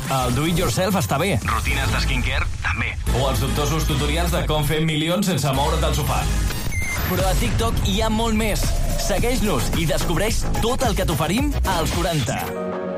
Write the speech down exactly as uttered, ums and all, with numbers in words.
El do-it-yourself està bé. Rutines de skincare, també. O els dubtosos tutorials de com fer milions sense moure't del sofà. Però a TikTok hi ha molt més. Segueix-nos i descobreix tot el que t'oferim als quaranta.